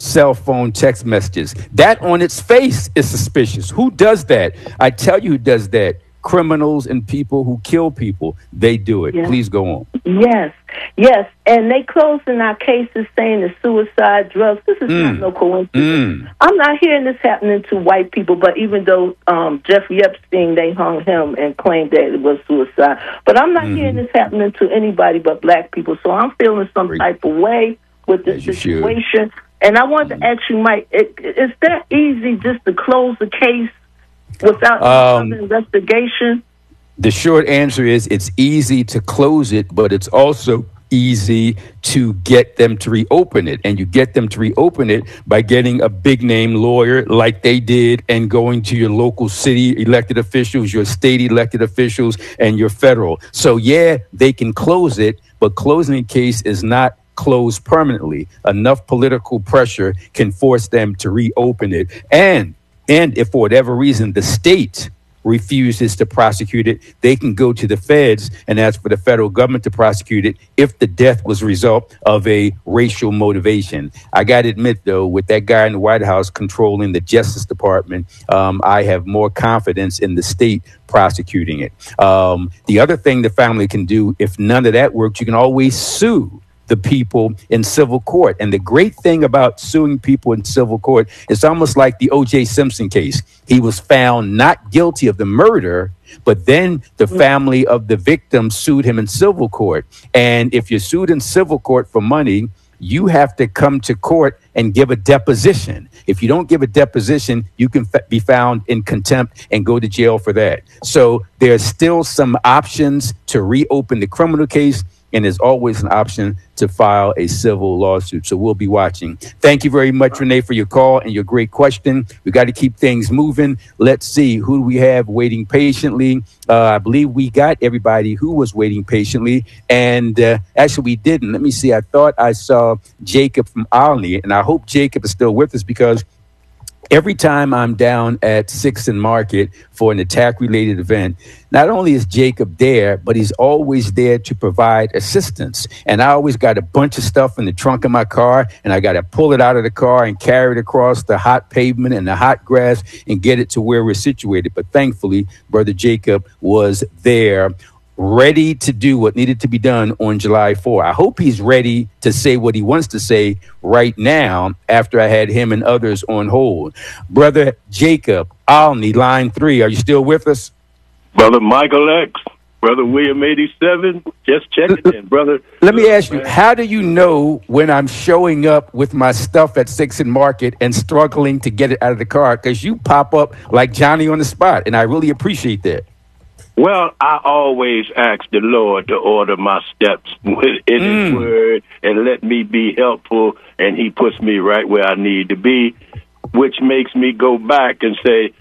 cell phone text messages. That on its face is suspicious. Who does that? I tell you who does that. Criminals and people who kill people, they do it. Yes. Please go on. Yes. And they closing our cases saying it's suicide, drugs. This is not no coincidence. I'm not hearing this happening to white people, but even though Jeffrey Epstein, they hung him and claimed that it was suicide. But I'm not hearing this happening to anybody but black people. So I'm feeling some type of way with this situation. And I wanted to ask you, Mike, is that easy just to close the case without an investigation? The short answer is it's easy to close it, but it's also easy to get them to reopen it. And you get them to reopen it by getting a big name lawyer like they did and going to your local city elected officials, your state elected officials, and your federal. So, yeah, they can close it, but closing the case is not closed permanently. Enough political pressure can force them to reopen it. And if for whatever reason the state refuses to prosecute it, they can go to the feds and ask for the federal government to prosecute it if the death was a result of a racial motivation. I got to admit, though, with that guy in the White House controlling the Justice Department, I have more confidence in the state prosecuting it. The other thing the family can do, if none of that works, you can always sue the people in civil court. And the great thing about suing people in civil court, it's almost like the O.J. Simpson case. He was found not guilty of the murder, but then the family of the victim sued him in civil court. And if you're sued in civil court for money, you have to come to court and give a deposition. If you don't give a deposition, you can be found in contempt and go to jail for that. So there's still some options to reopen the criminal case, and there's always an option to file a civil lawsuit. So we'll be watching. Thank you very much, Renee, for your call and your great question. We got to keep things moving. Let's see who do we have waiting patiently. I believe we got everybody who was waiting patiently. And actually, we didn't. Let me see. I thought I saw Jacob from Olney, and I hope Jacob is still with us, because every time I'm down at 6th and Market for an attack-related event, not only is Jacob there, but he's always there to provide assistance. And I always got a bunch of stuff in the trunk of my car, and I got to pull it out of the car and carry it across the hot pavement and the hot grass and get it to where we're situated. But thankfully, Brother Jacob was there, ready to do what needed to be done on July 4. I hope he's ready to say what he wants to say right now after I had him and others on hold. Brother Jacob Olney, line 3, are you still with us? Brother Michael X, Brother William 87, just checking in, brother. Let me ask you, how do you know when I'm showing up with my stuff at 6th and Market and struggling to get it out of the car? Because you pop up like Johnny on the spot, and I really appreciate that. Well, I always ask the Lord to order my steps in His word and let me be helpful, and He puts me right where I need to be, which makes me go back and say,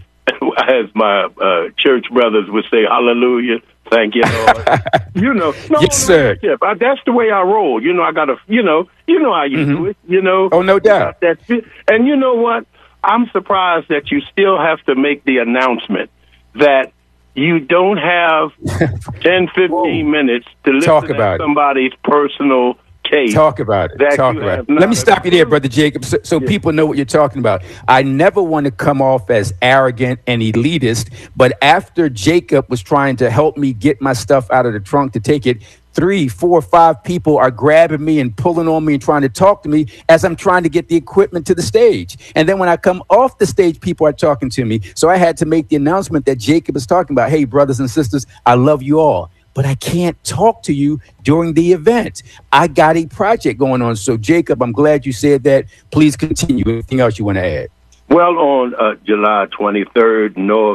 as my church brothers would say, hallelujah, thank you, Lord. Yes, sir. That's the way I roll. I got to, you know how you do it, Oh, no doubt. And you know what? I'm surprised that you still have to make the announcement that you don't have 10, 15 minutes to listen to somebody's personal case. Talk about it. Talk about it. Let me stop you there, Brother Jacob, so people know what you're talking about. I never want to come off as arrogant and elitist, but after Jacob was trying to help me get my stuff out of the trunk to take it, 3, 4, 5 people are grabbing me and pulling on me and trying to talk to me as I'm trying to get the equipment to the stage. And then when I come off the stage, people are talking to me. So I had to make the announcement that Jacob is talking about. Hey, brothers and sisters, I love you all, but I can't talk to you during the event. I got a project going on. So, Jacob, I'm glad you said that. Please continue. Anything else you want to add? Well, on July 23rd, North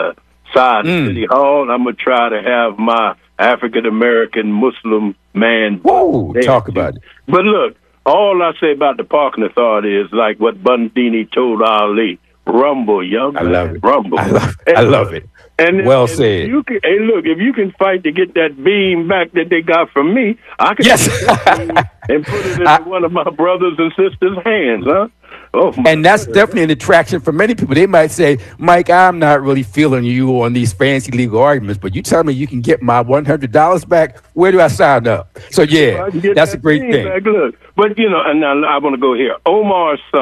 Side City Hall, I'm going to try to have my African-American Muslim man. Whoa, talk about it. But look, all I say about the parking authority is like what Bundini told Ali, rumble, young man. I love it. Rumble. I love it. And well said. If you can fight to get that beam back that they got from me, I can take that beam and put it in one of my brothers and sisters' hands, huh? And that's definitely an attraction for many people. They might say, Mike, I'm not really feeling you on these fancy legal arguments, but you tell me you can get my $100 back. Where do I sign up? So, yeah, that's a great thing. Back, look. But, and now I want to go here. Omar's son.